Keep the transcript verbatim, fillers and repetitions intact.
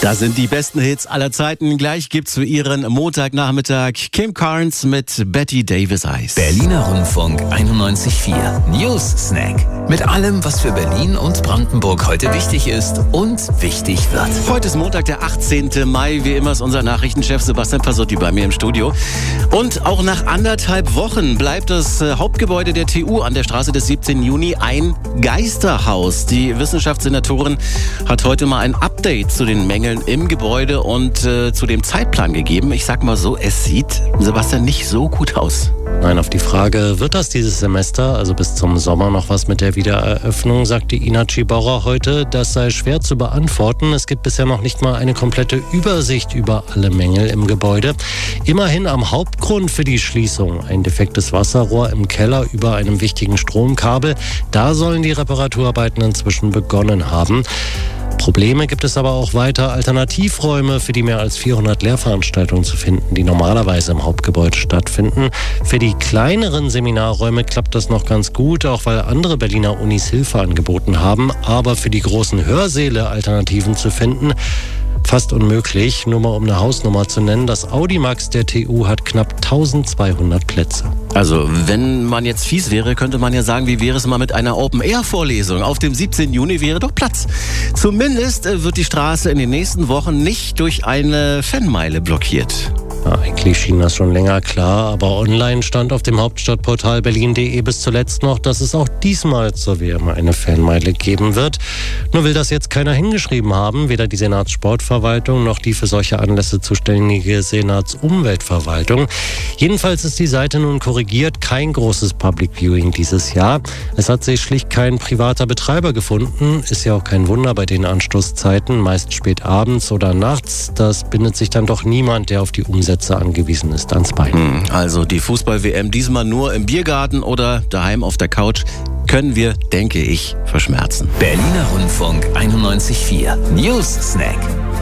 Das sind die besten Hits aller Zeiten. Gleich gibt's für Ihren Montagnachmittag Kim Carnes mit Betty Davis Eyes. Berliner Rundfunk einundneunzig Komma vier News Snack. Mit allem, was für Berlin und Brandenburg heute wichtig ist und wichtig wird. Heute ist Montag, der achtzehnten Mai. Wie immer ist unser Nachrichtenchef Sebastian Pasotti bei mir im Studio. Und auch nach anderthalb Wochen bleibt das Hauptgebäude der T U an der Straße des siebzehnten Juni ein Geisterhaus. Die Wissenschaftssenatorin hat heute mal ein Update zu den Mängeln im Gebäude und äh, zu dem Zeitplan gegeben. Ich sag mal so, es sieht, Sebastian, nicht so gut aus. Nein, auf die Frage, wird das dieses Semester, also bis zum Sommer, noch was mit der Wiedereröffnung, sagte Ina Ciborra heute, das sei schwer zu beantworten. Es gibt bisher noch nicht mal eine komplette Übersicht über alle Mängel im Gebäude. Immerhin am Hauptgrund für die Schließung, ein defektes Wasserrohr im Keller über einem wichtigen Stromkabel. Da sollen die Reparaturarbeiten inzwischen begonnen haben. Probleme gibt es aber auch weiter, Alternativräume für die mehr als vierhundert Lehrveranstaltungen zu finden, die normalerweise im Hauptgebäude stattfinden. Für die kleineren Seminarräume klappt das noch ganz gut, auch weil andere Berliner Unis Hilfe angeboten haben. Aber für die großen Hörsäle Alternativen zu finden, fast unmöglich. Nur mal um eine Hausnummer zu nennen, das Audimax der T U hat knapp tausendzweihundert Plätze. Also, wenn man jetzt fies wäre, könnte man ja sagen, wie wäre es mal mit einer Open-Air-Vorlesung? Auf dem siebzehnten Juni wäre doch Platz. Zumindest wird die Straße in den nächsten Wochen nicht durch eine Fanmeile blockiert. Ja, eigentlich schien das schon länger klar, aber online stand auf dem Hauptstadtportal berlin punkt de bis zuletzt noch, dass es auch diesmal zur W M eine Fanmeile geben wird. Nur will das jetzt keiner hingeschrieben haben, weder die Senatssportverwaltung noch die für solche Anlässe zuständige Senatsumweltverwaltung. Jedenfalls ist die Seite nun korrigiert, kein großes Public Viewing dieses Jahr. Es hat sich schlicht kein privater Betreiber gefunden, ist ja auch kein Wunder bei den Anstoßzeiten, meist spät abends oder nachts. Das bindet sich dann doch niemand, der auf die Umsetzung angewiesen ist, ans Bein. Also die Fußball-W M diesmal nur im Biergarten oder daheim auf der Couch können wir, denke ich, verschmerzen. Berliner Rundfunk einundneunzig Komma vier News Snack.